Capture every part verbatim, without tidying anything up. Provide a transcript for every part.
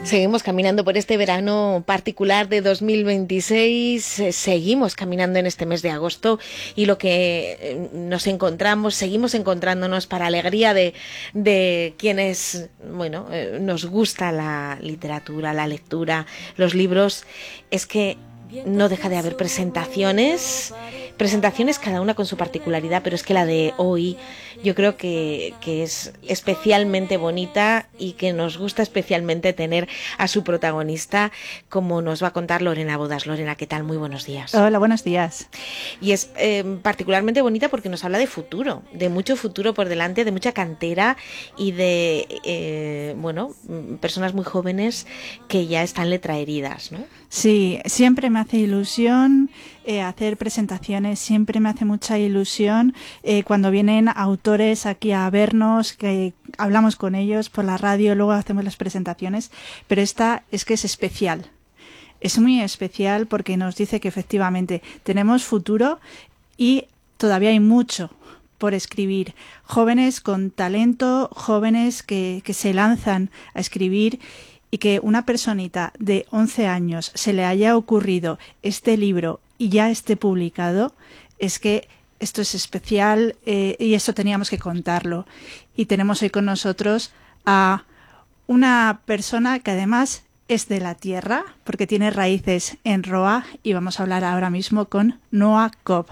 Seguimos caminando por este verano particular de dos mil veintiséis, eh, seguimos caminando en este mes de agosto y lo que eh, nos encontramos, seguimos encontrándonos para alegría de, de quienes, bueno, eh, nos gusta la literatura, la lectura, los libros, es que no deja de haber presentaciones, presentaciones cada una con su particularidad, pero es que la de hoy yo creo que, que es especialmente bonita y que nos gusta especialmente tener a su protagonista, como nos va a contar Lorena Bodas. Lorena, ¿qué tal? Muy buenos días. Hola, buenos días. Y es eh, particularmente bonita porque nos habla de futuro, de mucho futuro por delante, de mucha cantera y de, eh, bueno, personas muy jóvenes que ya están letraheridas, ¿no? Sí, siempre me hace ilusión eh, hacer presentaciones, siempre me hace mucha ilusión eh, cuando vienen autores aquí a vernos, que hablamos con ellos por la radio, luego hacemos las presentaciones, pero esta es que es especial. Es muy especial porque nos dice que efectivamente tenemos futuro y todavía hay mucho por escribir. Jóvenes con talento, jóvenes que, que se lanzan a escribir, y que una personita de once años se le haya ocurrido este libro y ya esté publicado, es que esto es especial eh, y eso teníamos que contarlo. Y tenemos hoy con nosotros a una persona que además es de la tierra, porque tiene raíces en Roa, y vamos a hablar ahora mismo con Noa Cobb.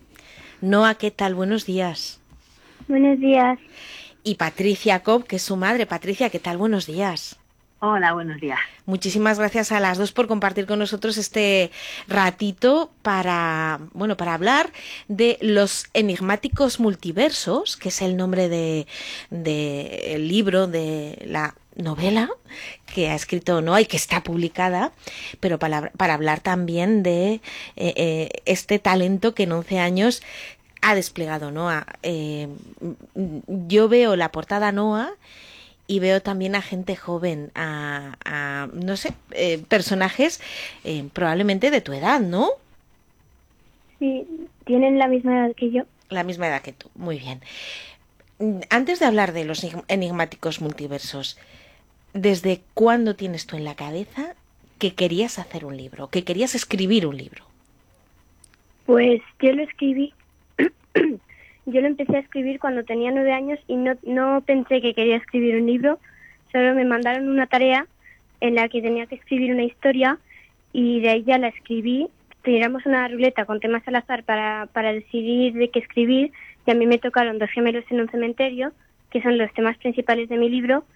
Noa, ¿qué tal? Buenos días. Buenos días. Y Patricia Cobb, que es su madre. Patricia, ¿qué tal? Buenos días. Hola, buenos días. Muchísimas gracias a las dos por compartir con nosotros este ratito para, bueno, para hablar de Los enigmáticos multiversos, que es el nombre de, de el libro, de la novela que ha escrito Noa y que está publicada, pero para, para hablar también de eh, eh, este talento que en once años ha desplegado Noa. Eh, yo veo la portada Noa y veo también a gente joven, a, a no sé, eh, personajes eh, probablemente de tu edad, ¿no? Sí, tienen la misma edad que yo. La misma edad que tú, muy bien. Antes de hablar de los enigmáticos multiversos, ¿desde cuándo tienes tú en la cabeza que querías hacer un libro, que querías escribir un libro? Pues yo lo escribí... Yo lo empecé a escribir cuando tenía nueve años y no, no pensé que quería escribir un libro, solo me mandaron una tarea en la que tenía que escribir una historia y de ahí ya la escribí. Teníamos una ruleta con temas al azar para, para decidir de qué escribir y a mí me tocaron Dos gemelos en un cementerio, que son los temas principales de mi libro,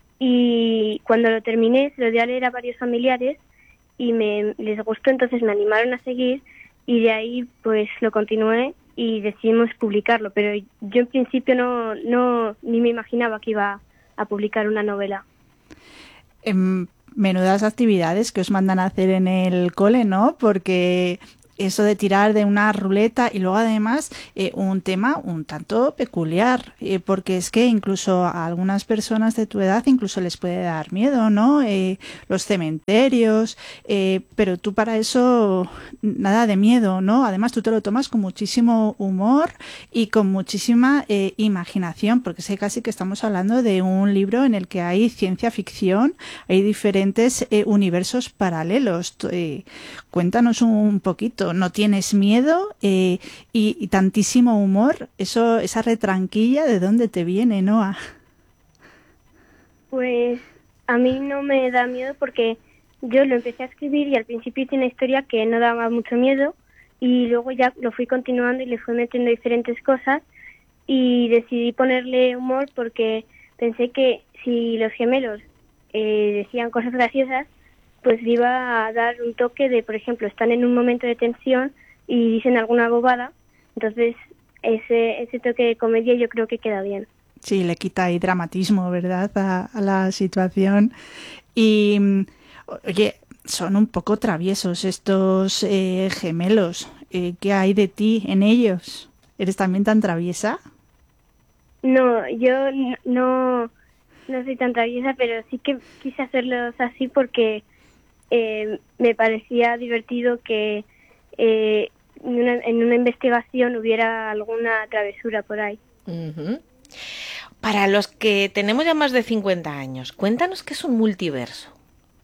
y cuando lo terminé se lo di a leer a varios familiares y me les gustó, entonces me animaron a seguir y de ahí pues lo continué y decidimos publicarlo, pero yo en principio no, no ni me imaginaba que iba a publicar una novela. Eh, menudas actividades que os mandan a hacer en el cole, ¿no? Porque eso de tirar de una ruleta y luego además eh, un tema un tanto peculiar, eh, porque es que incluso a algunas personas de tu edad incluso les puede dar miedo, ¿no? Eh, los cementerios, eh, pero tú para eso nada de miedo, ¿no? Además tú te lo tomas con muchísimo humor y con muchísima eh, imaginación, porque sé casi que estamos hablando de un libro en el que hay ciencia ficción, hay diferentes eh, universos paralelos. Eh, cuéntanos un poquito. ¿No tienes miedo eh, y, y tantísimo humor? Eso, esa retranquilla, ¿de dónde te viene, Noa? Pues a mí no me da miedo porque yo lo empecé a escribir y al principio hice una historia que no daba mucho miedo y luego ya lo fui continuando y le fui metiendo diferentes cosas y decidí ponerle humor porque pensé que si los gemelos eh, decían cosas graciosas, pues le iba a dar un toque de, por ejemplo, están en un momento de tensión y dicen alguna bobada, entonces ese ese toque de comedia yo creo que queda bien. Sí, le quita ahí dramatismo, ¿verdad?, a, a la situación. Y, oye, son un poco traviesos estos eh, gemelos. Eh, ¿Qué hay de ti en ellos? ¿Eres también tan traviesa? No, yo no, no soy tan traviesa, pero sí que quise hacerlos así porque Eh, me parecía divertido que eh, en, una, en una investigación hubiera alguna travesura por ahí. Uh-huh. Para los que tenemos ya más de cincuenta años, cuéntanos qué es un multiverso.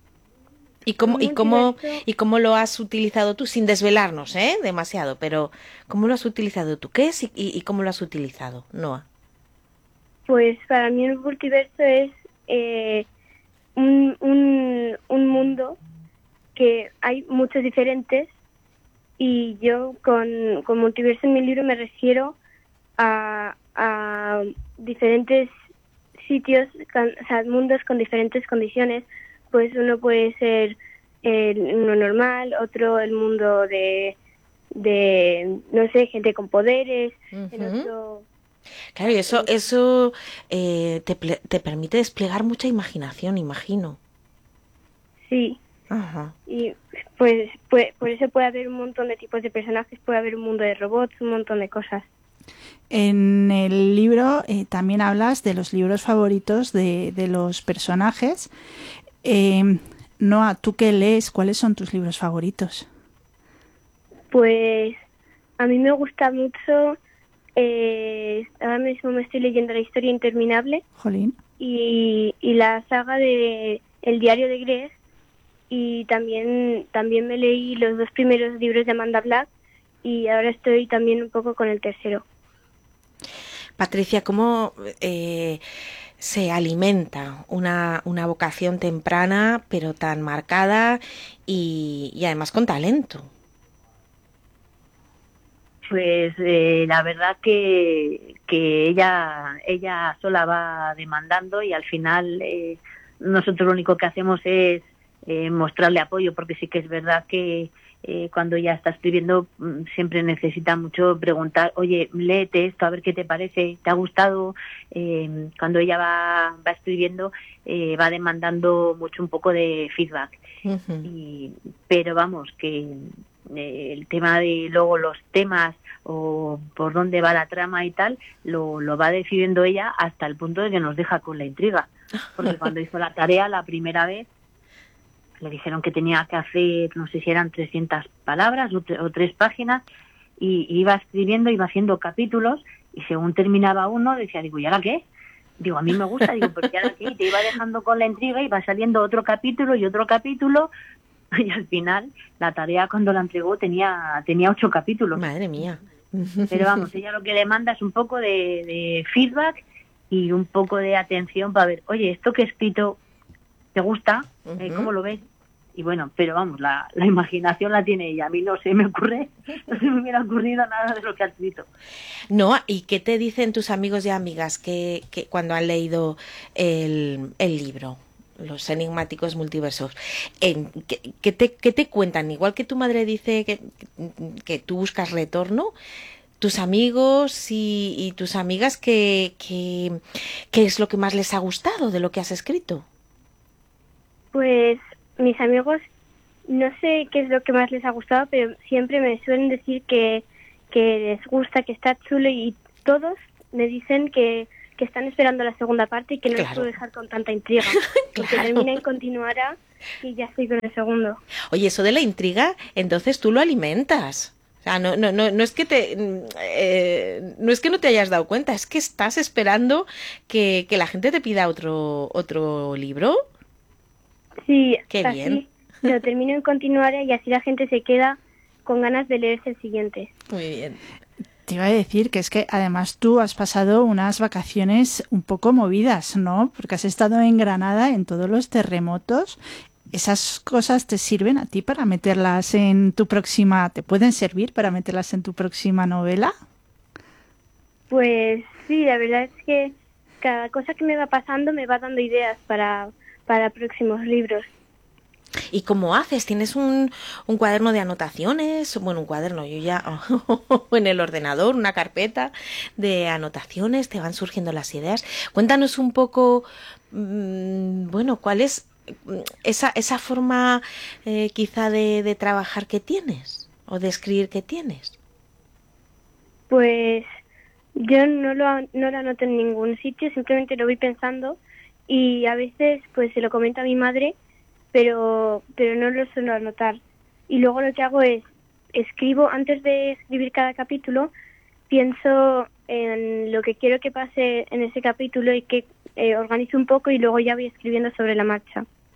¿Y cómo, Un y cómo, multiverso, y cómo lo has utilizado tú, sin desvelarnos, ¿eh? Demasiado, pero ¿cómo lo has utilizado tú? ¿Qué es y, y- y cómo lo has utilizado, Noa? pues para mí un multiverso es eh, un, un, un mundo que hay muchos diferentes y yo con, con multiverso en mi libro me refiero a, a diferentes sitios, con- o sea, mundos con diferentes condiciones. Pues uno puede ser el uno normal, otro el mundo de, de no sé, gente con poderes, el Ujú. otro... Claro, y eso, eh, eso eh, te, ple- te permite desplegar mucha imaginación, imagino. sí, Ajá. y pues, pues por eso puede haber un montón de tipos de personajes, puede haber un mundo de robots, un montón de cosas. En el libro eh, también hablas de los libros favoritos de, de los personajes. Eh, Noa, ¿tú qué lees? ¿Cuáles son tus libros favoritos? Pues a mí me gusta mucho, eh, ahora mismo me estoy leyendo La historia interminable Jolín. y, y la saga de El diario de Greg, y también, también me leí los dos primeros libros de Amanda Black y ahora estoy también un poco con el tercero. Patricia, ¿cómo eh, se alimenta una, una vocación temprana, pero tan marcada y, y además con talento? Pues eh, la verdad que, que ella ella sola va demandando y al final eh, nosotros lo único que hacemos es eh, mostrarle apoyo, porque sí que es verdad que eh, cuando ella está escribiendo mm, siempre necesita mucho preguntar, oye, léete esto, a ver qué te parece, ¿te ha gustado? Eh, cuando ella va, va escribiendo eh, va demandando mucho un poco de feedback. Ujú. Y, pero vamos, que eh, el tema de luego los temas o por dónde va la trama y tal, lo, lo va decidiendo ella hasta el punto de que nos deja con la intriga. Porque cuando hizo la tarea la primera vez, le dijeron que tenía que hacer, no sé si eran trescientas palabras o, tre- o tres páginas, y, y iba escribiendo, iba haciendo capítulos, y según terminaba uno, decía, digo, ¿y ahora qué? Digo, a mí me gusta, digo, pero ¿y ahora qué? Y te iba dejando con la intriga, y va saliendo otro capítulo y otro capítulo, y al final la tarea cuando la entregó tenía, tenía ocho capítulos. Madre mía. Pero vamos, ella lo que demanda es un poco de, de feedback y un poco de atención para ver, oye, esto que he escrito, ¿te gusta? Eh, Ujú. ¿Cómo lo ves? Y bueno, pero vamos, la, la imaginación la tiene ella. A mí no se me ocurre, no se me hubiera ocurrido nada de lo que ha escrito. No, ¿y qué te dicen tus amigos y amigas que, que cuando han leído el, el libro, Los enigmáticos multiversos? En- ¿qué, qué te, qué te cuentan? Igual que tu madre dice que, que tú buscas retorno, tus amigos y, y tus amigas, ¿qué, qué, qué es lo que más les ha gustado de lo que has escrito? Pues mis amigos, no sé qué es lo que más les ha gustado, pero siempre me suelen decir que, que les gusta, que está chulo, y todos me dicen que, que están esperando la segunda parte y que no les Claro. puedo dejar con tanta intriga. Porque Claro. termina y continuará y ya estoy con el segundo. Oye, eso de la intriga, entonces tú lo alimentas. O sea, no, no, no, no es que te, mm, eh, no es que no te hayas dado cuenta, es que estás esperando que, que la gente te pida otro, otro libro. Sí, Qué así bien. lo termino y continuará y así la gente se queda con ganas de leerse el siguiente. Muy bien. Te iba a decir que es que además tú has pasado unas vacaciones un poco movidas, ¿no? Porque has estado en Granada en todos los terremotos. ¿Esas cosas te sirven a ti para meterlas en tu próxima, te pueden servir para meterlas en tu próxima novela? Pues sí, la verdad es que cada cosa que me va pasando me va dando ideas para, para próximos libros. ¿Y cómo haces? ¿Tienes un, un cuaderno de anotaciones? Bueno, un cuaderno, yo ya, o en el ordenador, una carpeta de anotaciones, te van surgiendo las ideas. Cuéntanos un poco, mm, bueno, cuál es mm, esa, esa forma eh, quizá de, de trabajar que tienes o de escribir que tienes. Pues yo no lo, an- no lo anoto en ningún sitio, simplemente lo voy pensando y a veces pues se lo comento a mi madre, pero, pero no lo suelo anotar. Y luego lo que hago es, escribo, antes de escribir cada capítulo, pienso en lo que quiero que pase en ese capítulo y que eh, organizo un poco y luego ya voy escribiendo sobre la marcha.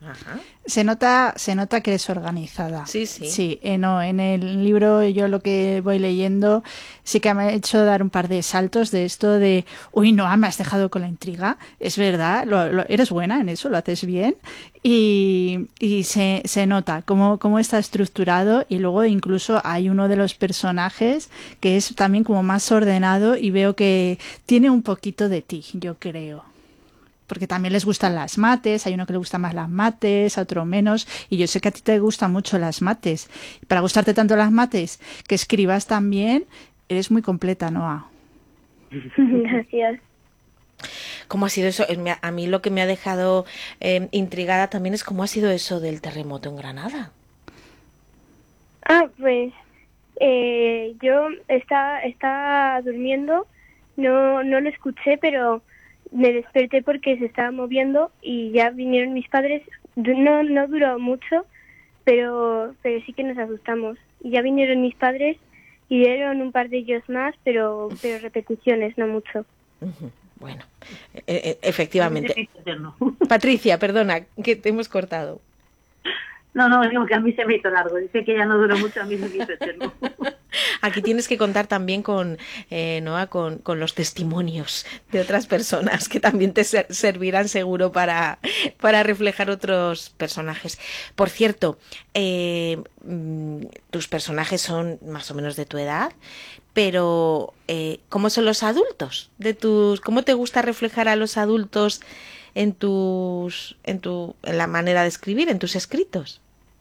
Ajá. Se nota, se nota que eres organizada. Sí, sí. Sí, eh, no, en el libro yo lo que voy leyendo sí que me ha hecho dar un par de saltos de esto de, uy, no, me has dejado con la intriga. Es verdad, lo, lo, eres buena en eso, lo haces bien. Y, y se, se nota cómo, cómo está estructurado, y luego incluso hay uno de los personajes que es también como más ordenado y veo que tiene un poquito de ti, yo creo. Porque también les gustan las mates, hay uno que le gusta más las mates, a otro menos, y yo sé que a ti te gustan mucho las mates. Para gustarte tanto las mates, que escribas también, eres muy completa, Noa. Gracias. ¿Cómo ha sido eso? A mí lo que me ha dejado eh, intrigada también es cómo ha sido eso del terremoto en Granada. Ah, pues eh, yo estaba, estaba durmiendo, no, no lo escuché, pero me desperté porque se estaba moviendo y ya vinieron mis padres. No, no duró mucho, pero, pero sí que nos asustamos. Y ya vinieron mis padres y dieron un par de ellos más, pero, pero repeticiones, no mucho. Uh-huh. Bueno, e- e- efectivamente. Patricia, perdona, que te hemos cortado. No, no, digo que a mí se me hizo largo. Dice que ya no duró mucho, a mí se me hizo eterno. Aquí tienes que contar también con, eh, Noa, con, con los testimonios de otras personas que también te ser, servirán seguro para, para reflejar otros personajes. Por cierto, eh, tus personajes son más o menos de tu edad, pero eh, ¿cómo son los adultos? De tus, ¿cómo te gusta reflejar a los adultos en tus, en tu, en la manera de escribir, en tus escritos?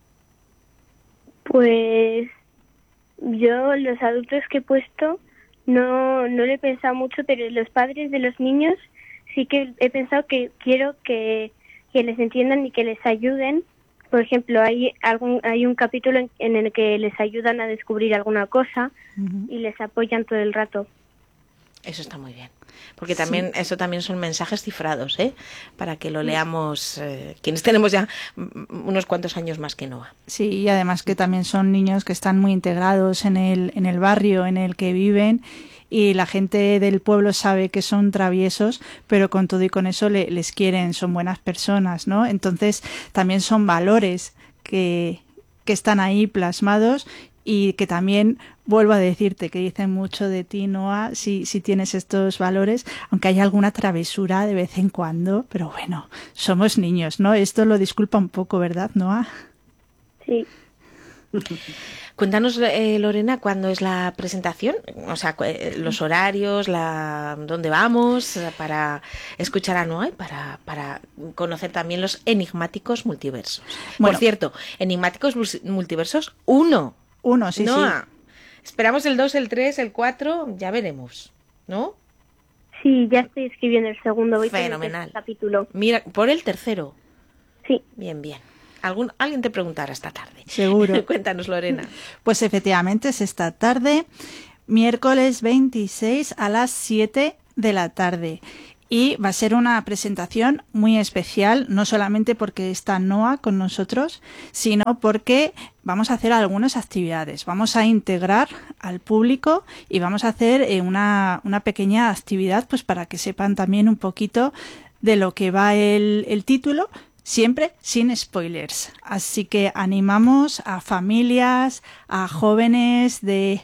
Pues yo los adultos que he puesto no, no lo he pensado mucho, pero los padres de los niños sí que he pensado que quiero que, que les entiendan y que les ayuden. Por ejemplo, hay algún hay un capítulo en, en el que les ayudan a descubrir alguna cosa uh-huh. y les apoyan todo el rato. Eso está muy bien, porque también sí. Eso también son mensajes cifrados, ¿eh? Para que lo leamos eh, quienes tenemos ya unos cuantos años más que Noa. Sí, y además que también son niños que están muy integrados en el en el barrio en el que viven, y la gente del pueblo sabe que son traviesos, pero con todo y con eso le, les quieren, son buenas personas, ¿no? Entonces también son valores que, que están ahí plasmados, y que también, vuelvo a decirte, que dicen mucho de ti, Noa, si, si tienes estos valores, aunque haya alguna travesura de vez en cuando, pero bueno, somos niños, ¿no? Esto lo disculpa un poco, ¿verdad, Noa? Sí. Cuéntanos, eh, Lorena, ¿cuándo es la presentación? O sea, los horarios, la dónde vamos, para escuchar a Noa y para, para conocer también los enigmáticos multiversos. Bueno, por cierto, enigmáticos multiversos uno. Uno, sí, Noa, sí. Esperamos el dos, el tres, el cuatro, ya veremos, ¿no? Sí, ya estoy escribiendo el segundo. Voy Fenomenal. Por el capítulo. Mira, por el tercero. Sí. Bien, bien. ¿Algún, alguien te preguntará esta tarde. Seguro. Cuéntanos, Lorena. Pues efectivamente es esta tarde, miércoles veintiséis a las siete de la tarde. Y va a ser una presentación muy especial, no solamente porque está Noa con nosotros, sino porque vamos a hacer algunas actividades. Vamos a integrar al público y vamos a hacer eh, una, una pequeña actividad, pues para que sepan también un poquito de lo que va el, el título, siempre sin spoilers. Así que animamos a familias, a jóvenes de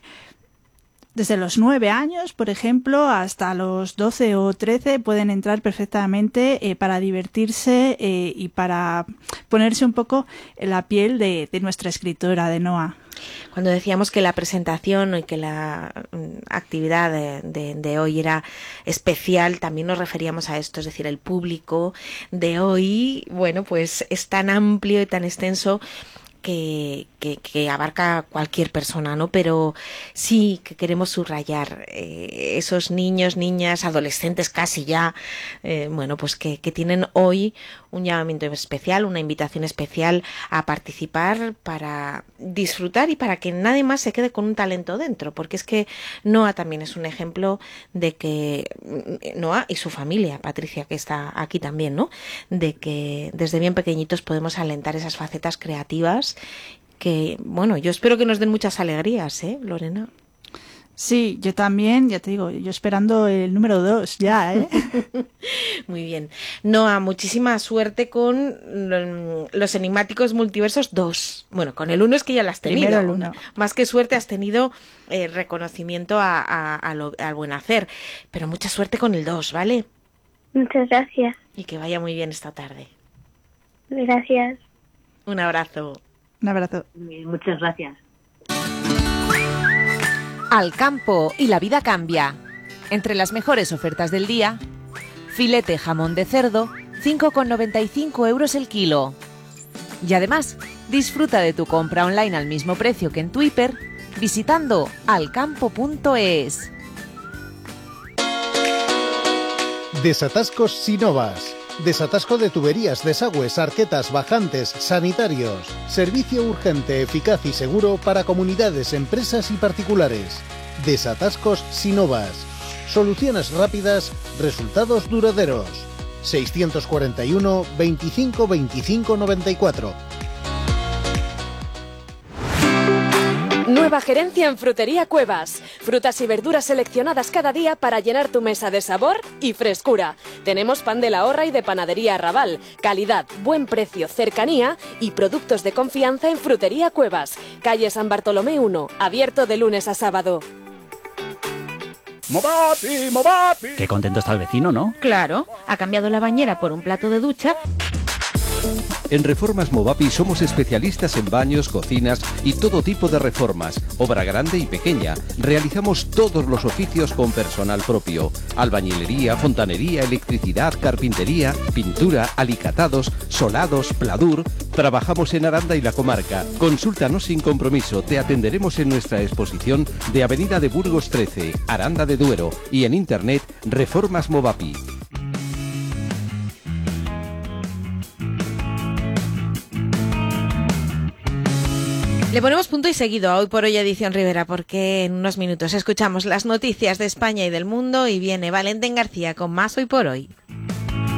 desde los nueve años, por ejemplo, hasta los doce o trece, pueden entrar perfectamente eh, para divertirse eh, y para ponerse un poco en la piel de, de nuestra escritora, de Noa. Cuando decíamos que la presentación y que la actividad de, de, de hoy era especial, también nos referíamos a esto, es decir, el público de hoy, bueno, pues es tan amplio y tan extenso Que, que, que abarca cualquier persona, ¿no? Pero sí que queremos subrayar eh, esos niños, niñas, adolescentes casi ya, eh, bueno, pues que, que tienen hoy un llamamiento especial, una invitación especial a participar para disfrutar y para que nadie más se quede con un talento dentro, porque es que Noa también es un ejemplo de que Noa y su familia, Patricia, que está aquí también, ¿no? De que desde bien pequeñitos podemos alentar esas facetas creativas que, bueno, yo espero que nos den muchas alegrías, ¿eh, Lorena? Sí, yo también, ya te digo, yo esperando el número dos ya, ¿eh? Muy bien. Noa, muchísima suerte con los Enigmáticos Multiversos dos. Bueno, con el uno es que ya lo has tenido. Primero el uno. Más que suerte has tenido eh, reconocimiento a, a, a lo, al buen hacer. Pero mucha suerte con el dos, ¿vale? Muchas gracias. Y que vaya muy bien esta tarde. Gracias. Un abrazo. Un abrazo. Muchas gracias. Al campo y la vida cambia. Entre las mejores ofertas del día, filete jamón de cerdo, cinco con noventa y cinco euros el kilo. Y además, disfruta de tu compra online al mismo precio que en tu hiper, visitando alcampo punto es. Desatascos Sinovas. Desatasco de tuberías, desagües, arquetas, bajantes, sanitarios. Servicio urgente, eficaz y seguro para comunidades, empresas y particulares. Desatascos Sinovas. Soluciones rápidas, resultados duraderos. seiscientos cuarenta y uno, veinticinco, veinticinco, noventa y cuatro. Nueva gerencia en Frutería Cuevas. Frutas y verduras seleccionadas cada día para llenar tu mesa de sabor y frescura. Tenemos pan de la Horra y de Panadería Arrabal. Calidad, buen precio, cercanía y productos de confianza en Frutería Cuevas. Calle San Bartolomé uno, abierto de lunes a sábado. ¡Movapi, Movapi! Qué contento está el vecino, ¿no? Claro, ha cambiado la bañera por un plato de ducha. En Reformas Movapi somos especialistas en baños, cocinas y todo tipo de reformas, obra grande y pequeña. Realizamos todos los oficios con personal propio: albañilería, fontanería, electricidad, carpintería, pintura, alicatados, solados, pladur. Trabajamos en Aranda y la comarca. Consúltanos sin compromiso, te atenderemos en nuestra exposición de Avenida de Burgos trece, Aranda de Duero, y en internet Reformas Movapi. Le ponemos punto y seguido a Hoy por Hoy Edición Rivera, porque en unos minutos escuchamos las noticias de España y del mundo y viene Valentín García con más Hoy por Hoy.